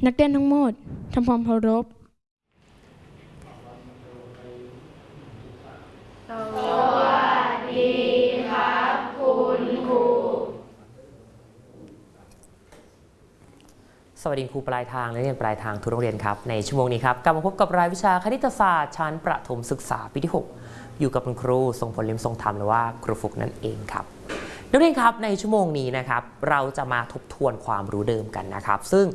นักเรียนทั้งหมดทำความเคารพสวัสดีครับคุณครูสวัสดีครูปลายทางและนักเรียนปลายทางทุกโรงเรียนครับในชั่วโมงนี้ครับกลับมาพบกับรายวิชาคณิตศาสตร์ชั้นประถมศึกษาปีที่ 6อยู่กับคุณครูทรงพล ลิ้มทรงธรรมหรือว่าครูฟุกนั่นเองครับนักเรียนครับในชั่วโมงนี้นะครับเราจะมาทบทวนความรู้เดิมกันนะครับซึ่ง